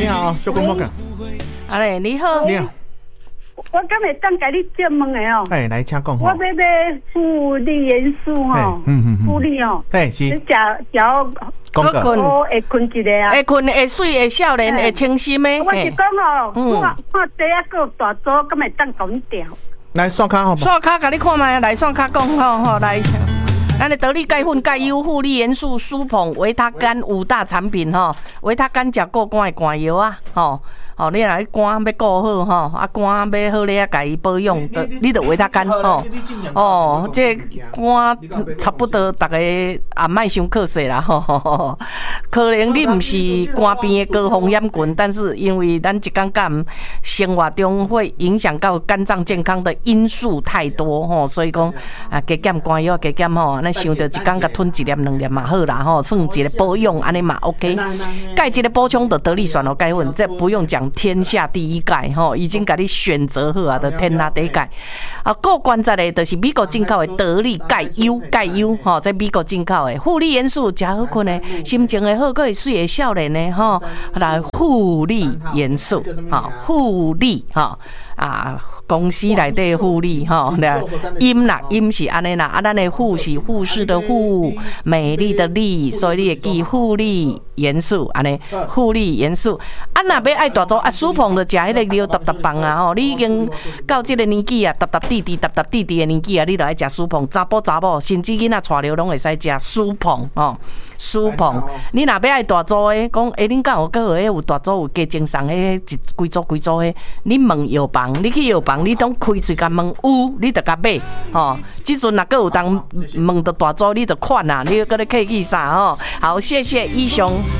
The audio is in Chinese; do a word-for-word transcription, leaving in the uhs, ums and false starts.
你好，小公莫讲。 阿嘞，你好。 你好。 我今日当甲你借问的哦。 哎，来，请讲。 我要买负利元素吼， 嗯嗯嗯， 负利哦。 哎，是。 食食好困，会困一个啊。 会困，会水，会少年，会清心的。 我是讲哦，看看底啊个大组，敢会当讲调。 来刷卡好不？ 刷卡，甲你看卖，来刷卡讲吼吼来。咱的得力钙粉、钙优、护理元素、舒捧、维他甘五大产品吼，维他甘食过肝的肝药啊，吼。哦，你若肝要顾好吼，啊肝要好咧，家己保养，你着维他甘吼。哦，这肝差不多大家也莫伤可惜啦吼。可能你毋是肝边的高风险群，但是因为咱一天干生活中会影响到肝脏健康的因素太多吼，所以讲啊，加减肝药，加减吼，咱想着一天甲吞一粒两粒嘛好啦吼，算一个保养安尼嘛 OK。钙质的补充的得力选哦钙粉，这不用讲。天下第一钙吼，已经给你选择好啊的天下第一钙啊！够关键的，就是美国进口的得力钙优钙优吼，在美国进口的护理元素，真好困的，心情会好，个会水会少年的吼，来护理元素哈，护理哈啊。公司内底护理吼，音啦音是安尼啦，啊，咱的护是护士的护，美丽的丽，所以你会记护理元素安尼，护理元素。啊，若要爱大组啊，舒捧就食迄个料搭搭棒啊吼，你已经到这个年纪啊，搭搭弟弟搭搭弟弟的年纪啊，你就爱食舒捧，查甫查某，甚至囡仔带流拢会使食舒捧哦，舒捧。你若要爱大组的，讲诶，恁敢有个迄有大组有加精送迄一规组规组的，你问药房，你去药房。你当开嘴甲问有，你就甲买吼。即阵若个有当问到大组，你就款啊，你搁咧客气啥吼？好，谢谢医雄。